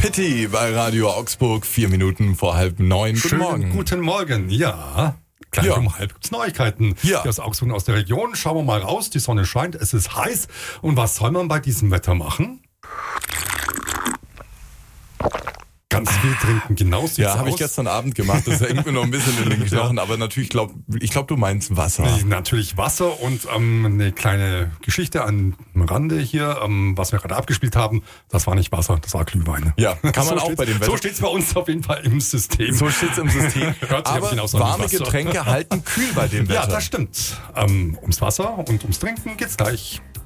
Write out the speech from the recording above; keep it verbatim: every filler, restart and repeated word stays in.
Pitti bei Radio Augsburg, vier Minuten vor halb neun. Guten Schönen Morgen. Guten Morgen, ja. Gleich Ja. um halb gibt's Neuigkeiten Ja. hier aus Augsburg und aus der Region. Schauen wir mal raus, die Sonne scheint, es ist heiß. Und was soll man bei diesem Wetter machen? Ganz viel trinken, genau sieht's Ja, habe ich aus. gestern Abend gemacht. Das hängt mir noch ein bisschen in den Knochen. Aber natürlich, glaub, ich glaube, du meinst Wasser. Natürlich Wasser und ähm, eine kleine Geschichte am Rande hier, ähm, was wir gerade abgespielt haben. Das war nicht Wasser, das war Glühwein. Ja, kann man so auch steht's- bei dem Wetter. So steht's bei uns auf jeden Fall im System. So steht's im System. Hört sich Aber aber genauso an wie warme Wasser. Getränke halten kühl bei dem Wetter. Ja, das stimmt. Ähm, ums Wasser und ums Trinken geht's gleich.